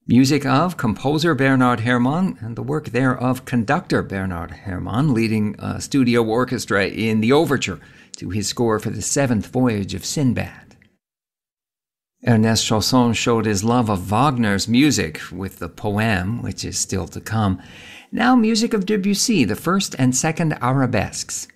Music of composer Bernard Herrmann, and the work there of conductor Bernard Herrmann, leading a studio orchestra in the overture to his score for the seventh voyage of Sinbad. Ernest Chausson showed his love of Wagner's music with the Poème, which is still to come. Now music of Debussy, the first and second arabesques.